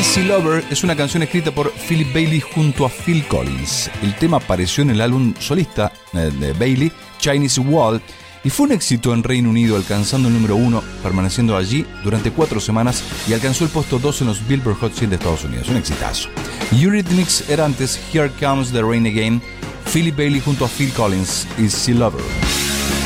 Easy Lover es una canción escrita por Philip Bailey junto a Phil Collins. El tema apareció en el álbum solista de Bailey, Chinese Wall, y fue un éxito en Reino Unido, alcanzando el número 1, permaneciendo allí durante 4 semanas y alcanzó el puesto 2 en los Billboard Hot 100 de Estados Unidos. Un exitazo. Eurythmics era antes Here Comes the Rain Again, Philip Bailey junto a Phil Collins, Easy Lover.